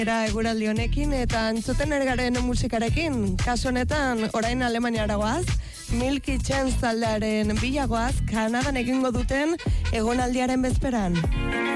Era eguraldi honekin eta entzuten ergaren musikarekin, kasu honetan orain Alemaniara goaz, Milky Chance taldearen bilagoaz Kanadan egingo duten egonaldiaren bezperan.